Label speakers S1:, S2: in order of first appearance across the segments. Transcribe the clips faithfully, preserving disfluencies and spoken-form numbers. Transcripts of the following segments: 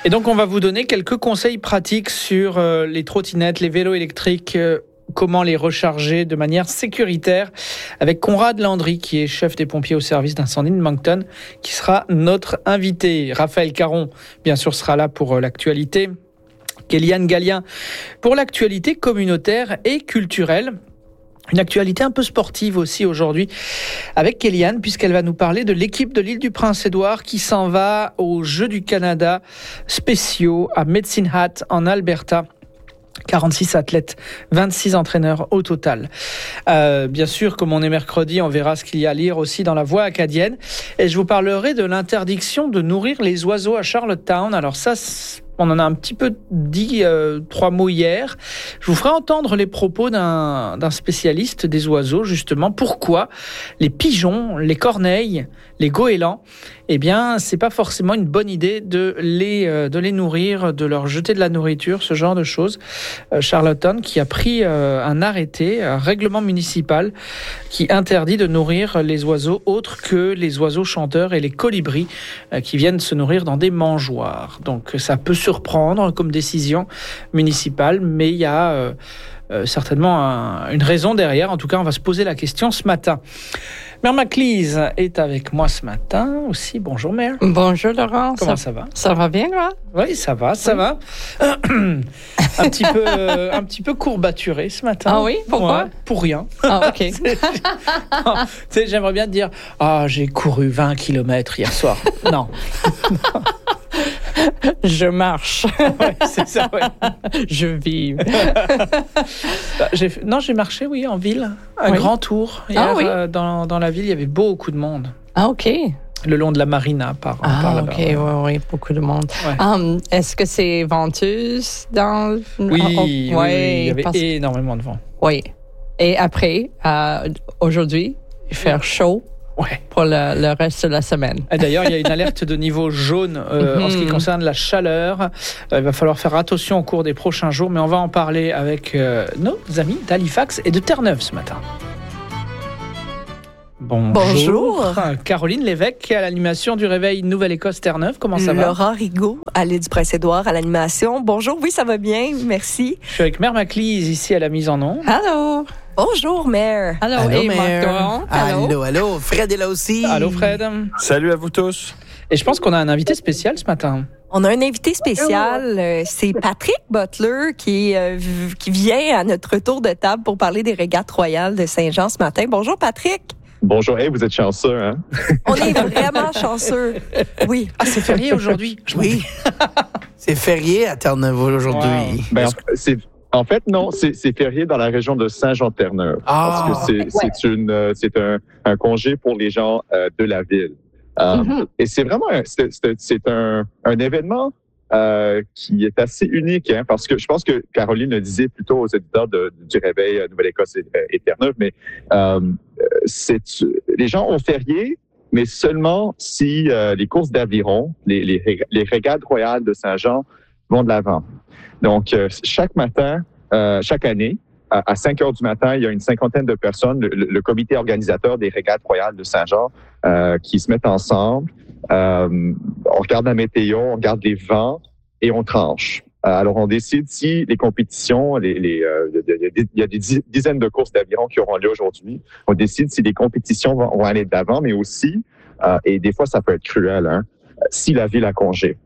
S1: Et donc, on va vous donner quelques conseils pratiques sur euh, les trottinettes, les vélos électriques, euh, comment les recharger de manière sécuritaire avec Conrad Landry, qui est chef des pompiers au service d'incendie de Moncton, qui sera notre invité. Raphaël Caron, bien sûr, sera là pour euh, l'actualité. Kéliane Gallien pour l'actualité communautaire et culturelle. Une actualité un peu sportive aussi aujourd'hui avec Kéliane, puisqu'elle va nous parler de l'équipe de l'île du Prince-Édouard qui s'en va aux Jeux du Canada spéciaux à Medicine Hat en Alberta. quarante-six athlètes, vingt-six entraîneurs au total. Euh, bien sûr, comme on est mercredi, on verra ce qu'il y a à lire aussi dans la Voix acadienne. Et je vous parlerai de l'interdiction de nourrir les oiseaux à Charlottetown. Alors ça, on en a un petit peu dit euh, trois mots hier. Je vous ferai entendre les propos d'un, d'un spécialiste des oiseaux, justement. Pourquoi les pigeons, les corneilles, les goélands, eh bien, c'est pas forcément une bonne idée de les, euh, de les nourrir, de leur jeter de la nourriture, ce genre de choses. Euh, Charlottetown qui a pris euh, un arrêté, un règlement municipal qui interdit de nourrir les oiseaux autres que les oiseaux chanteurs et les colibris euh, qui viennent se nourrir dans des mangeoires. Donc, ça peut surprendre comme décision municipale, mais il y a euh, euh, certainement un, une raison derrière. En tout cas, on va se poser la question ce matin. Mère Maclise est avec moi ce matin aussi. Bonjour Mère.
S2: Bonjour Laurent.
S1: Comment
S2: ça,
S1: ça va?
S2: Ça va bien, toi?
S1: Oui, ça va, ça oui. va. un petit peu, euh, un petit peu courbaturé ce matin.
S2: Ah oui? Pourquoi?
S1: Ouais, pour rien.
S2: Ah ok.
S1: non, tu sais, j'aimerais bien te dire, ah, oh, j'ai couru vingt kilomètres hier soir. Non.
S2: Je marche.
S1: Ouais, c'est ça, ouais.
S2: Je vis.
S1: j'ai, non, j'ai marché, oui, en ville. Un oui. grand tour. Hier,
S2: ah, oui.
S1: euh, dans, dans la ville, il y avait beaucoup de monde.
S2: Ah, OK.
S1: Le long de la marina, par,
S2: ah,
S1: par là-bas.
S2: OK, oui, ouais, ouais, beaucoup de monde. Ouais. Um, est-ce que c'est venteuse dans...
S1: Oui, oh, oh, oui, ouais, oui, il y avait parce... énormément de vent.
S2: Oui. Et après, euh, aujourd'hui, il fait chaud. Ouais. Pour le, le reste de la semaine.
S1: Et d'ailleurs, il y a une alerte de niveau jaune euh, mm-hmm. en ce qui concerne la chaleur. Euh, il va falloir faire attention au cours des prochains jours, mais on va en parler avec euh, nos amis d'Halifax et de Terre-Neuve ce matin. Bonjour.
S3: Bonjour.
S1: Caroline Lévesque à l'animation du Réveil Nouvelle-Écosse Terre-Neuve. Comment ça va?
S3: Laura Rigaud à l'île du Prince-Édouard à l'animation. Bonjour, oui, ça va bien, merci.
S1: Je suis avec Mère Maclise ici à la mise en onde.
S2: Allô.
S3: Bonjour, Mère.
S2: Allô,
S4: allô
S2: et
S4: Mère.
S2: Allô.
S4: allô, allô. Fred est là aussi.
S1: Allô, Fred.
S5: Salut à vous tous.
S1: Et je pense qu'on a un invité spécial ce matin.
S3: On a un invité spécial, euh, c'est Patrick Butler qui, euh, qui vient à notre tour de table pour parler des régates royales de Saint-Jean ce matin. Bonjour, Patrick.
S5: Bonjour, hey, vous êtes chanceux, hein?
S3: On est vraiment chanceux. Oui.
S1: Ah, c'est férié aujourd'hui?
S4: Oui. C'est férié à Terre-Neuve aujourd'hui.
S5: Wow. Ben, c'est, en fait, non, c'est, c'est férié dans la région de Saint-Jean-Terre-Neuve. Ah, parce que c'est, ouais. c'est, une, c'est un, un congé pour les gens euh, de la ville. Euh, mm-hmm. Et c'est vraiment un, c'est, c'est, c'est un, un événement euh, qui est assez unique, hein, parce que je pense que Caroline le disait plutôt aux éditeurs de, du Réveil Nouvelle-Écosse et, et Terre-Neuve, mais euh, c'est, les gens ont férié, mais seulement si euh, les courses d'aviron, les, les, les régates royales de Saint-Jean vont de l'avant. Donc, euh, chaque matin, euh, chaque année, à, à cinq heures du matin, il y a une cinquantaine de personnes, le, le comité organisateur des régates royales de Saint-Jean, euh, qui se mettent ensemble. Euh, on regarde la météo, on regarde les vents et on tranche. Euh, alors, on décide si les compétitions, les, les, euh, il y a des dizaines de courses d'aviron qui auront lieu aujourd'hui. On décide si les compétitions vont, vont aller de l'avant, mais aussi, euh, et des fois, ça peut être cruel, hein, si la ville a congé.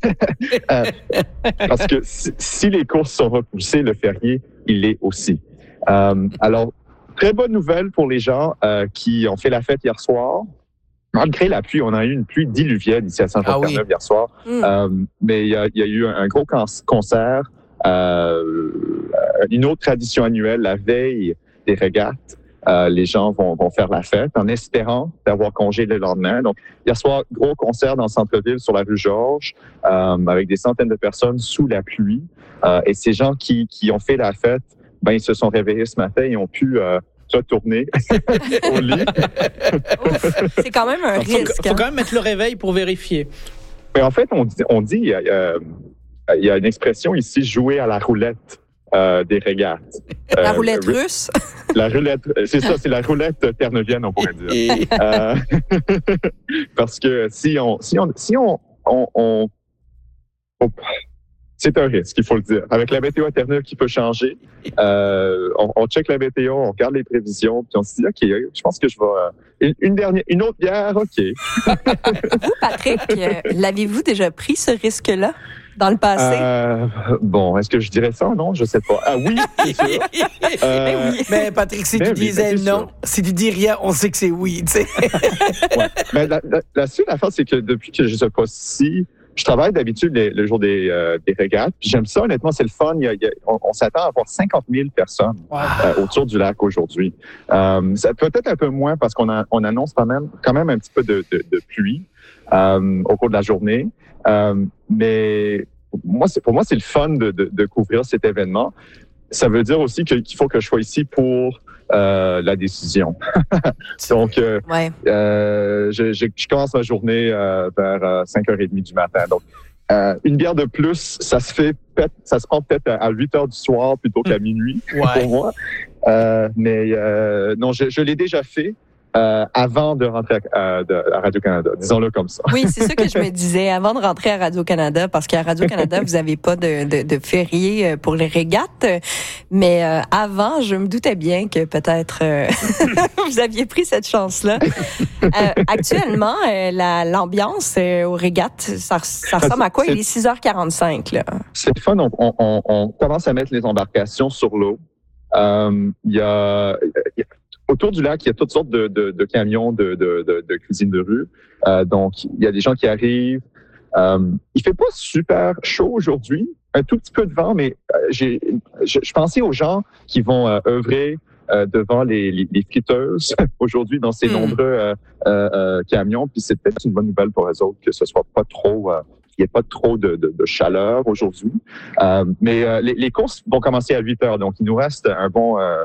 S5: euh, parce que si, si les courses sont repoussées, le férié, il l'est aussi. Euh, alors, très bonne nouvelle pour les gens euh, qui ont fait la fête hier soir. Malgré la pluie, on a eu une pluie diluvienne ici à Saint-Jean-Terre-Neuve ah oui. hier soir. Mm. Euh, mais il y a, il y a eu un gros concert, euh, une autre tradition annuelle, la veille des régates. Euh, les gens vont, vont faire la fête en espérant d'avoir congé le lendemain. Donc, hier soir, gros concert dans le centre-ville sur la rue Georges, euh, avec des centaines de personnes sous la pluie. Euh, et ces gens qui, qui ont fait la fête, ben, ils se sont réveillés ce matin et ont pu... Euh, retourner au lit.
S3: Ouf, c'est quand même un
S1: faut,
S3: risque.
S1: Il faut quand même mettre le réveil pour vérifier.
S5: Mais en fait, on dit, on dit il, y a, il y a une expression ici, jouer à la roulette euh, des régates.
S3: La euh, roulette russe?
S5: La roulette, c'est ça, c'est la roulette terneuvienne, on pourrait dire. euh, parce que si on, si on, si on, on, on oh, c'est un risque, il faut le dire. Avec la météo Terre-Neuve qui peut changer, euh, on, on check la météo, on regarde les prévisions, puis on se dit, OK, je pense que je vais... Une, une dernière, une autre bière, OK.
S3: Vous, Patrick, euh, l'avez-vous déjà pris, ce risque-là, dans le passé?
S5: Euh, bon, est-ce que je dirais ça? Non, je sais pas. Ah oui, c'est sûr.
S4: Euh, oui. Mais Patrick, si tu oui, disais non, sûr. Si tu dis rien, on sait que c'est oui, tu sais.
S5: Ouais. Mais la, la, la seule affaire, c'est que depuis que je suis pas ici, je travaille d'habitude les, le jour des, euh, des régates. Puis j'aime ça, honnêtement, c'est le fun. Il y a, il y a, on, on s'attend à avoir cinquante mille personnes wow. euh, autour du lac aujourd'hui. Euh, ça peut être un peu moins parce qu'on a, on annonce quand même, quand même un petit peu de, de, de pluie euh, au cours de la journée. Euh, mais moi, c'est, pour moi, c'est le fun de, de, de couvrir cet événement. Ça veut dire aussi que, qu'il faut que je sois ici pour euh, la décision. Donc, euh, ouais. euh, je, je, je commence ma journée euh, vers euh, cinq heures trente du matin. Donc, euh, une bière de plus, ça se fait, ça se prend peut-être à huit heures du soir plutôt qu'à minuit ouais. pour moi. Euh, mais euh, non, je, je l'ai déjà fait. Euh, avant de rentrer à, de, à Radio-Canada, disons-le comme ça.
S3: Oui, c'est ça que je me disais, avant de rentrer à Radio-Canada, parce qu'à Radio-Canada, vous n'avez pas de, de, de férié pour les régates, mais euh, avant, je me doutais bien que peut-être euh, vous aviez pris cette chance-là. Euh, actuellement, euh, la, l'ambiance euh, aux régates, ça, ça ressemble à quoi? Il est six heures quarante-cinq. Là.
S5: C'est fun, on, on, on commence à mettre les embarcations sur l'eau. Euh, il y a... Y a Autour du lac, il y a toutes sortes de, de, de camions de, de, de, de cuisine de rue. Euh, donc, il y a des gens qui arrivent. Euh, il fait pas super chaud aujourd'hui. Un tout petit peu de vent, mais euh, j'ai, je, je pensais aux gens qui vont euh, œuvrer euh, devant les, les, les friteuses aujourd'hui dans ces mmh. nombreux euh, euh, camions. Puis c'est peut-être une bonne nouvelle pour eux autres que ce soit pas trop... Euh, qu'il n'y ait pas trop de, de, de chaleur aujourd'hui. Euh, mais euh, les, les courses vont commencer à huit heures. Donc, il nous reste un bon... Euh,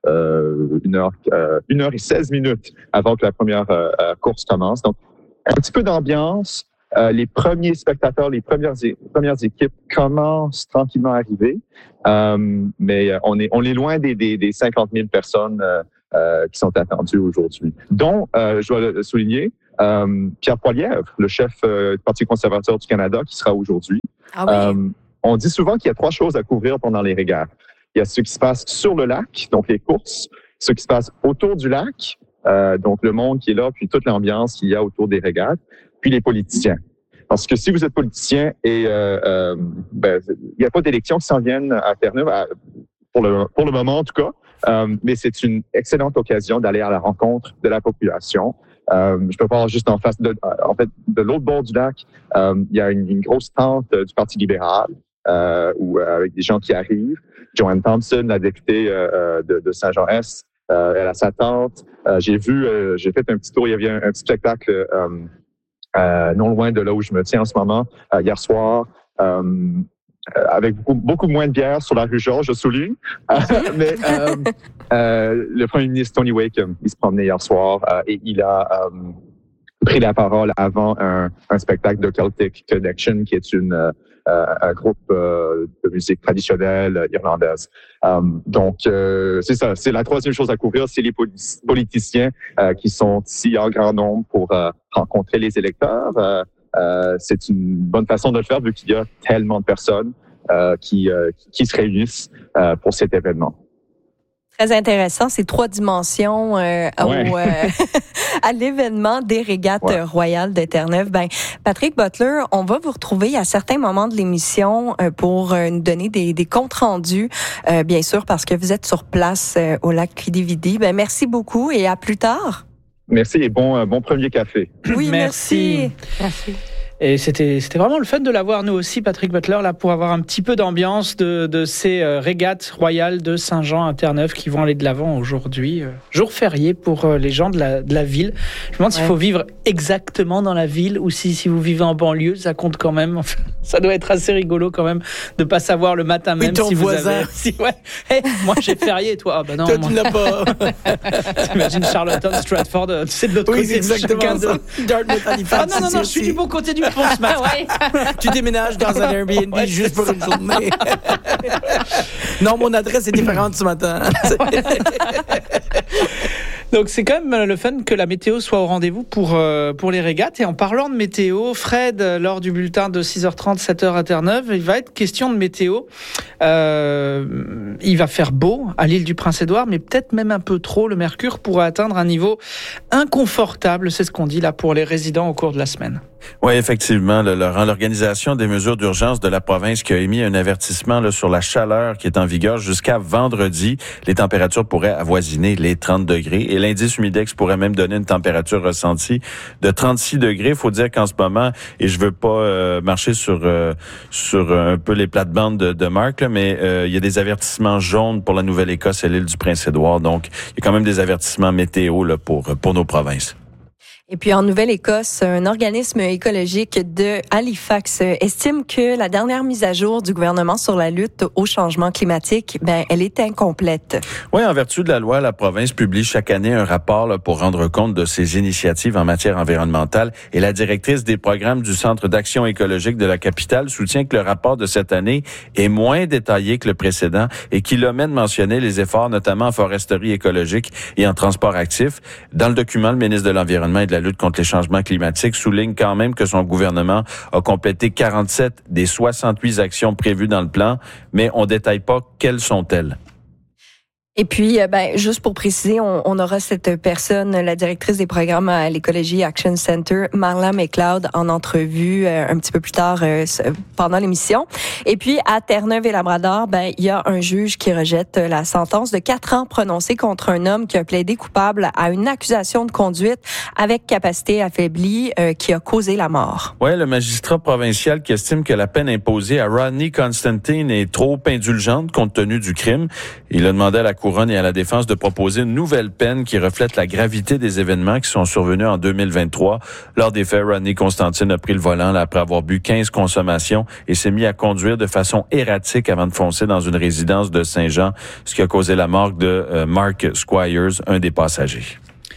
S5: Euh, une heure, euh, une heure et seize minutes avant que la première euh, course commence. Donc, un petit peu d'ambiance. Euh, les premiers spectateurs, les premières, é- premières équipes commencent tranquillement à arriver. Euh, mais on est, on est loin des, des, des cinquante mille personnes euh, euh, qui sont attendues aujourd'hui. Dont, euh, je dois le souligner, euh, Pierre Poilievre, le chef euh, du Parti conservateur du Canada, qui sera aujourd'hui.
S3: Ah oui.
S5: Euh, on dit souvent qu'il y a trois choses à couvrir pendant les régates. Il y a ce qui se passe sur le lac, donc les courses, ce qui se passe autour du lac, euh, donc le monde qui est là, puis toute l'ambiance qu'il y a autour des régates, puis les politiciens. Parce que si vous êtes politicien et euh, euh, ben, il n'y a pas d'élections qui s'en viennent à Terre-Neuve, à, pour le pour le moment en tout cas, euh, mais c'est une excellente occasion d'aller à la rencontre de la population. Euh, je peux voir juste en face, de, en fait, de l'autre bord du lac, euh, il y a une, une grosse tente du Parti libéral. Euh, ou euh, avec des gens qui arrivent. Joanne Thompson, la députée euh, de, de Saint-Jean-Est, euh, elle a sa tante. Euh, j'ai vu, euh, j'ai fait un petit tour, il y avait un, un petit spectacle euh, euh, non loin de là où je me tiens en ce moment, euh, hier soir, euh, avec beaucoup, beaucoup moins de bière sur la rue Georges, je souligne. Mais euh, euh, le premier ministre Tony Wakeham, il se promenait hier soir euh, et il a... Euh, pris la parole avant un, un spectacle de Celtic Connection, qui est une euh, un groupe euh, de musique traditionnelle irlandaise. Um, donc, euh, c'est ça. C'est la troisième chose à couvrir, c'est les politiciens euh, qui sont ici en grand nombre pour euh, rencontrer les électeurs. Euh, euh, c'est une bonne façon de le faire vu qu'il y a tellement de personnes euh, qui, euh, qui se réunissent euh, pour cet événement.
S3: Très intéressant, ces trois dimensions euh, ouais. au, euh, à l'événement des régates ouais. royales de Terre-Neuve. Ben, Patrick Butler, on va vous retrouver à certains moments de l'émission euh, pour euh, nous donner des, des comptes rendus, euh, bien sûr, parce que vous êtes sur place euh, au lac Quidi-Vidi. Ben, merci beaucoup et à plus tard.
S5: Merci et bon, euh, bon premier café.
S3: Oui, merci.
S1: Merci. Et c'était, c'était vraiment le fun de l'avoir, nous aussi, Patrick Butler, là, pour avoir un petit peu d'ambiance de, de ces euh, régates royales de Saint-Jean à Terre-Neuve qui vont aller de l'avant aujourd'hui. Euh, jour férié pour euh, les gens de la, de la ville. Je me demande ouais. s'il faut vivre exactement dans la ville ou si, si vous vivez en banlieue, ça compte quand même. Enfin, ça doit être assez rigolo quand même de pas savoir le matin même
S4: ton
S1: si
S4: voisin.
S1: vous avez... Si, ouais, hey, moi j'ai férié et toi, ah ben non.
S4: Toi,
S1: moi...
S4: tu l'as pas.
S1: T'imagines Charlottetown, Stratford, tu sais de l'autre
S4: oui,
S1: côté.
S4: Oui, exactement ça.
S1: De... Dartmouth, Halifax. Ah non, non, non, je suis du bon côté du pont ce matin.
S3: Ouais.
S4: Tu déménages dans un Airbnb ouais, juste pour une journée. Non, mon adresse est différente ce matin.
S1: Donc c'est quand même le fun que la météo soit au rendez-vous pour, euh, pour les régates. Et en parlant de météo, Fred, lors du bulletin de six heures trente, sept heures à Terre-Neuve, il va être question de météo. Euh, il va faire beau à l'île du Prince-Édouard, mais peut-être même un peu trop. Le mercure pourrait atteindre un niveau inconfortable, c'est ce qu'on dit là pour les résidents au cours de la semaine.
S6: Oui, effectivement, le, Laurent, l'Organisation des mesures d'urgence de la province qui a émis un avertissement là, sur la chaleur qui est en vigueur jusqu'à vendredi. Les températures pourraient avoisiner les trente degrés et l'indice humidex pourrait même donner une température ressentie de trente-six degrés. Il faut dire qu'en ce moment, et je veux pas euh, marcher sur euh, sur un peu les plates-bandes de, de Marc, là, mais euh, il y a des avertissements jaunes pour la Nouvelle-Écosse et l'île du Prince-Édouard. Donc, il y a quand même des avertissements météo là, pour, pour nos provinces.
S3: Et puis en Nouvelle-Écosse, un organisme écologique de Halifax estime que la dernière mise à jour du gouvernement sur la lutte au changement climatique, ben elle est incomplète.
S6: Oui, en vertu de la loi, la province publie chaque année un rapport là, pour rendre compte de ses initiatives en matière environnementale. Et la directrice des programmes du Centre d'action écologique de la capitale soutient que le rapport de cette année est moins détaillé que le précédent et qu'il omet de mentionner les efforts, notamment en foresterie écologique et en transport actif. Dans le document, le ministre de l'Environnement et de la lutte contre les changements climatiques souligne quand même que son gouvernement a complété quarante-sept des soixante-huit actions prévues dans le plan, mais on détaille pas quelles sont-elles.
S3: Et puis, ben, juste pour préciser, on, on aura cette personne, la directrice des programmes à l'Ecology Action Center, Marla McLeod, en entrevue euh, un petit peu plus tard euh, pendant l'émission. Et puis, à Terre-Neuve et Labrador, ben, il y a un juge qui rejette la sentence de quatre ans prononcée contre un homme qui a plaidé coupable à une accusation de conduite avec capacité affaiblie euh, qui a causé la mort.
S6: Oui, le magistrat provincial qui estime que la peine imposée à Rodney Constantine est trop indulgente compte tenu du crime. Il a demandé à la Couronne et à la défense de proposer une nouvelle peine qui reflète la gravité des événements qui sont survenus en deux mille vingt-trois. Lors des faits, Rodney Constantine a pris le volant là, après avoir bu quinze consommations et s'est mis à conduire de façon erratique avant de foncer dans une résidence de Saint-Jean, ce qui a causé la mort de euh, Mark Squires, un des passagers.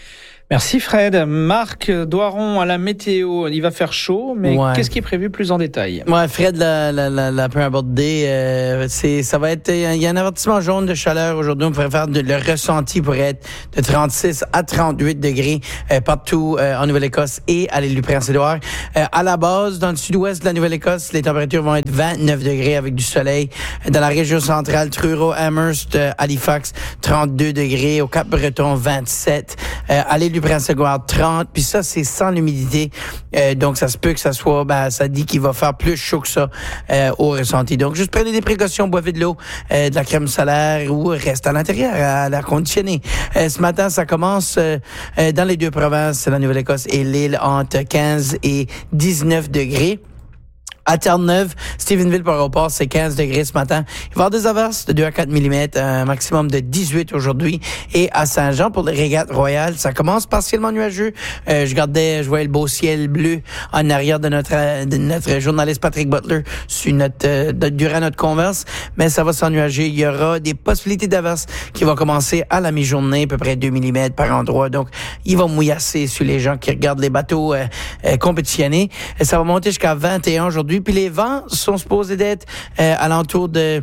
S1: Merci Fred. Marc Doiron à la météo. Il va faire chaud, mais ouais. Qu'est-ce qui est prévu plus en détail?
S4: Ouais, Fred l'a, l'a, l'a, l'a peu abordé. Euh, c'est, ça va être, il y a un avertissement jaune de chaleur aujourd'hui. On pourrait faire de, le ressenti pourrait être de trente-six à trente-huit degrés euh, partout euh, en Nouvelle-Écosse et à l'île du Prince-Édouard. Euh, à la base, dans le sud-ouest de la Nouvelle-Écosse, les températures vont être vingt-neuf degrés avec du soleil. Dans la région centrale, Truro, Amherst, euh, Halifax, trente-deux degrés. Au Cap-Breton, vingt-sept. Euh, à l'île du Prince-Édouard, trente, puis ça, c'est sans l'humidité. Euh, donc, ça se peut que ça soit, ben, ça dit qu'il va faire plus chaud que ça euh, au ressenti. Donc, juste prenez des précautions, boivez de l'eau, euh, de la crème solaire ou reste à l'intérieur, à l'air conditionné. Euh, ce matin, ça commence euh, euh, dans les deux provinces, la Nouvelle-Écosse et l'île, entre quinze et dix-neuf degrés. À Terre-Neuve, Stephenville par rapport, c'est quinze degrés ce matin. Il va y avoir des averses de deux à quatre millimètres, un maximum de dix-huit aujourd'hui. Et à Saint-Jean, pour les régates royales, ça commence partiellement nuageux. Euh, je regardais, je voyais le beau ciel bleu en arrière de notre de notre journaliste Patrick Butler sur notre euh, de, durant notre converse. Mais ça va s'ennuager. Il y aura des possibilités d'averses qui vont commencer à la mi-journée, à peu près deux millimètres par endroit. Donc, il va mouillasser sur les gens qui regardent les bateaux euh, euh, compétitionnés. Et ça va monter jusqu'à vingt et un aujourd'hui. Puis les vents sont supposés d'être euh, alentour de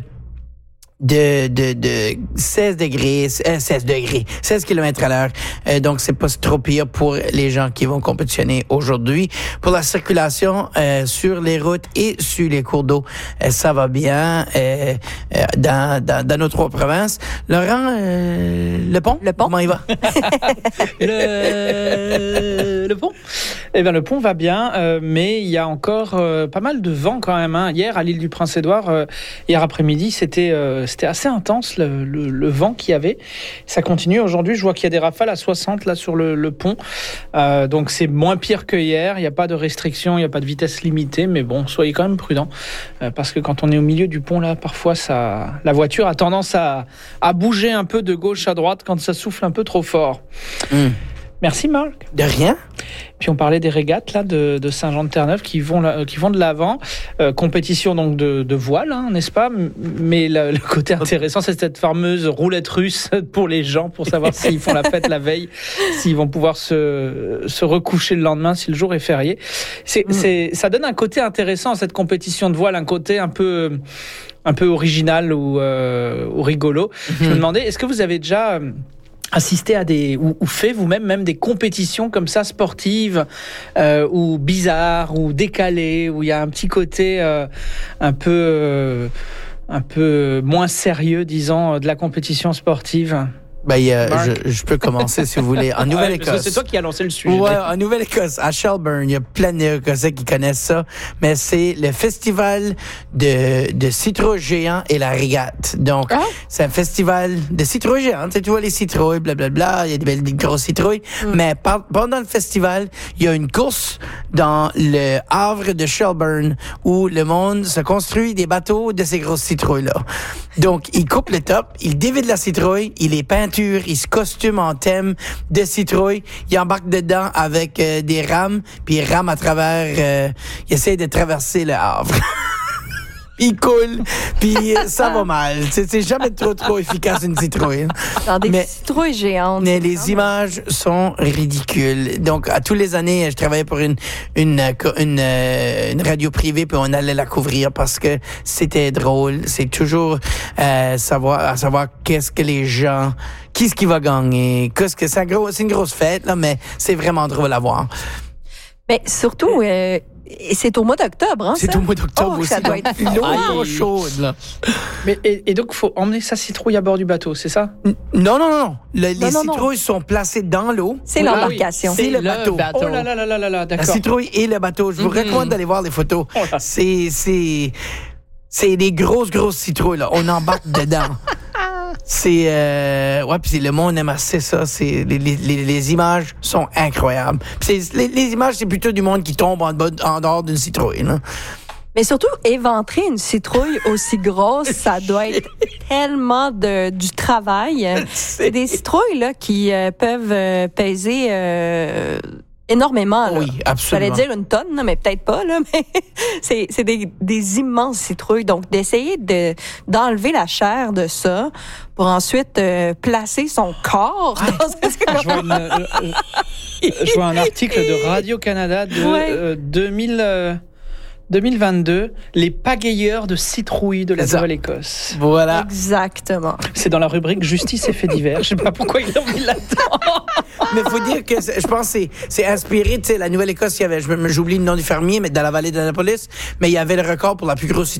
S4: de de de seize degrés, euh, seize degrés, seize kilomètres à l'heure. Euh, donc c'est pas trop pire pour les gens qui vont compétitionner aujourd'hui. Pour la circulation euh, sur les routes et sur les cours d'eau, euh, ça va bien euh, euh, dans, dans dans nos trois provinces. Laurent, euh, le pont,
S3: le pont,
S4: comment il va?
S1: le, le pont. Eh bien, le pont va bien, euh, mais il y a encore euh, pas mal de vent quand même. Hein. Hier, à l'île du Prince-Édouard, euh, hier après-midi, c'était euh, c'était assez intense le, le, le vent qu'il y avait. Ça continue. Aujourd'hui, je vois qu'il y a des rafales à soixante là sur le, le pont. Euh, donc, c'est moins pire que hier. Il n'y a pas de restrictions, il n'y a pas de vitesse limitée. Mais bon, soyez quand même prudents. Euh, parce que quand on est au milieu du pont, là, parfois, ça, la voiture a tendance à, à bouger un peu de gauche à droite quand ça souffle un peu trop fort. Mmh. Merci Marc.
S4: De rien.
S1: Puis on parlait des régates là de, de Saint-Jean-de-Terre-Neuve qui vont là, qui vont de l'avant. Euh, compétition donc de, de voile, hein, n'est-ce pas? Mais le, le côté intéressant, c'est cette fameuse roulette russe pour les gens, pour savoir s'ils font la fête la veille, s'ils vont pouvoir se, se recoucher le lendemain si le jour est férié. C'est, mmh. c'est, ça donne un côté intéressant à cette compétition de voile, un côté un peu un peu original ou, euh, ou rigolo. Mmh. Je me demandais, est-ce que vous avez déjà assisté à des ou, ou fait vous-même même des compétitions comme ça sportives euh, ou bizarres ou décalées où il y a un petit côté euh, un peu euh, un peu moins sérieux, disons, de la compétition sportive?
S4: Ben, euh, je, je peux commencer si vous voulez. En Nouvelle-Écosse.
S1: Ouais, c'est toi qui as lancé le sujet.
S4: Ouais, en Nouvelle-Écosse, à Shelburne, il y a plein d'Écossais qui connaissent ça, mais c'est le festival de, de citrouilles géants et la régate. Donc, ah. c'est un festival de citrouilles géantes. Tu vois les citrouilles, blablabla, il y a des belles des grosses citrouilles. Mm. Mais par, pendant le festival, il y a une course dans le havre de Shelburne où le monde se construit des bateaux de ces grosses citrouilles-là. Donc, il coupe le top, il dévide la citrouille, il les peint. Il se costume en thème de citrouille. Il embarque dedans avec euh, des rames, puis il rame à travers... Euh, il essaie de traverser le Havre. Il coule, puis ça va mal. C'est, c'est jamais trop, trop efficace, une citrouille.
S3: Dans des mais, citrouilles géantes.
S4: Mais les images sont ridicules. Donc, à tous les années, je travaillais pour une, une, une, une radio privée, puis on allait la couvrir parce que c'était drôle. C'est toujours euh, savoir, à savoir qu'est-ce que les gens... Qui est-ce qui va gagner? Qu'est-ce que c'est, un gros, c'est une grosse fête, là, mais c'est vraiment drôle à voir.
S3: Mais surtout... Euh, Et c'est au mois d'octobre, hein,
S4: C'est
S3: ça?
S4: au mois d'octobre
S3: oh,
S4: aussi.
S3: Ça doit être
S4: l'eau chaude, là.
S1: Mais, et, et donc, il faut emmener sa citrouille à bord du bateau, c'est ça?
S4: Non, non, non, non. Le,
S3: non
S4: les
S3: non,
S4: citrouilles
S3: non.
S4: sont placées dans l'eau.
S3: C'est
S1: oui,
S3: l'embarcation.
S4: C'est, c'est le, le bateau.
S1: bateau. Oh là là là là là là, d'accord.
S4: La citrouille et le bateau. Je vous mm-hmm. recommande d'aller voir les photos. Oh c'est, c'est, c'est des grosses, grosses citrouilles, là. On embarque dedans. C'est euh, ouais, puis le monde aime assez ça. C'est les, les, les images sont incroyables. Puis c'est, les, les images, c'est plutôt du monde qui tombe en, en dehors d'une citrouille. Là.
S3: Mais surtout, éventrer une citrouille aussi grosse, ça doit être tellement de du travail. C'est des citrouilles là qui euh, peuvent euh, peser. Euh, énormément. Là.
S4: Oui, absolument.
S3: J'allais dire une tonne, mais peut-être pas, là, mais c'est, c'est des, des immenses citrouilles. Donc, d'essayer de, d'enlever la chair de ça pour ensuite euh, placer son corps
S1: ah,
S3: dans un...
S1: je, vois une, euh, je vois un article de Radio-Canada de ouais. euh, deux mille, euh, deux mille vingt-deux, les pagayeurs de citrouilles de la Nouvelle-Écosse.
S4: Voilà.
S3: Exactement.
S1: C'est dans la rubrique Justice et faits divers. Je sais pas pourquoi il l'a mis là-dedans.
S4: Mais faut dire que je pense que c'est, c'est inspiré, tu sais, la Nouvelle-Écosse, il y avait, j'oublie le nom du fermier, mais dans la vallée d'Annapolis, mais il y avait le record pour la plus grosse citrouille